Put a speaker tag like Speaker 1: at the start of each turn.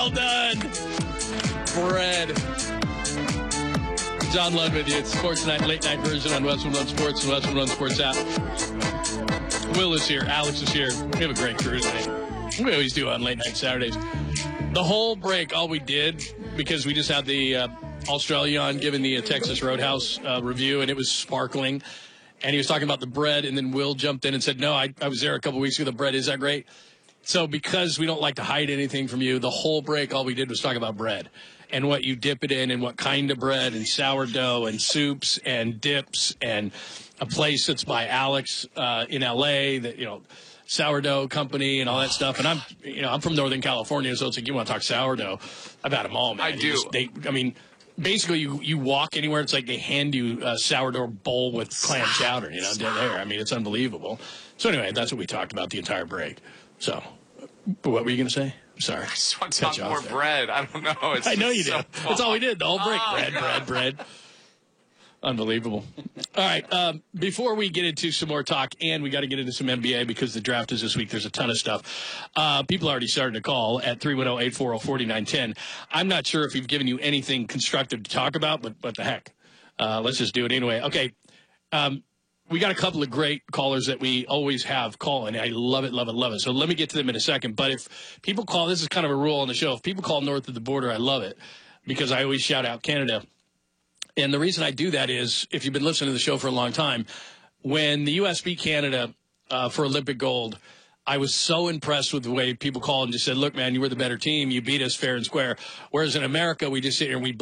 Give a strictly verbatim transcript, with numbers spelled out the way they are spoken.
Speaker 1: Well done. Bread. John Lund with you. It's Sports Night, late night version on West One Sports and West One Sports app. Will is here. Alex is here. We have a great crew today. We always do on late night Saturdays. The whole break, all we did, because we just had the uh, Australia on giving the uh, Texas Roadhouse uh, review, and it was sparkling. And he was talking about the bread, and then Will jumped in and said, no, I, I was there a couple weeks ago. The bread, is that great? So because we don't like to hide anything from you, the whole break, all we did was talk about bread and what you dip it in and what kind of bread and sourdough and soups and dips and a place that's by Alex uh, in L A that, you know, sourdough company and all that stuff. And I'm, you know, I'm from Northern California, so it's like you want to talk sourdough. I've had them all, man.
Speaker 2: I
Speaker 1: You
Speaker 2: do.
Speaker 1: just- they, I mean, basically, you, you walk anywhere, it's like they hand you a sourdough bowl with clam chowder, you know, down there. I mean, it's unbelievable. So anyway, that's what we talked about the entire break. So, what were you going to say? I'm sorry.
Speaker 2: I just want to
Speaker 1: Cut
Speaker 2: talk
Speaker 1: you off
Speaker 2: more
Speaker 1: there.
Speaker 2: bread. I don't know. It's
Speaker 1: I know you
Speaker 2: so
Speaker 1: did. That's all we did. The whole break.
Speaker 2: Oh,
Speaker 1: bread,
Speaker 2: God.
Speaker 1: bread, bread. Unbelievable. All right. Um, before we get into some more talk, and we got to get into some N B A because the draft is this week. There's a ton of stuff. Uh, people already started to call at three one zero, eight four zero, four nine one zero. I'm not sure if we've given you anything constructive to talk about, but what the heck. Uh, let's just do it anyway. Okay. Um, we got a couple of great callers that we always have calling. I love it, love it, love it. So let me get to them in a second. But if people call, this is kind of a rule on the show. If people call north of the border, I love it because I always shout out Canada. And the reason I do that is, if you've been listening to the show for a long time, when the U S beat Canada uh, for Olympic gold, I was so impressed with the way people called and just said, look, man, you were the better team. You beat us fair and square. Whereas in America, we just sit here and we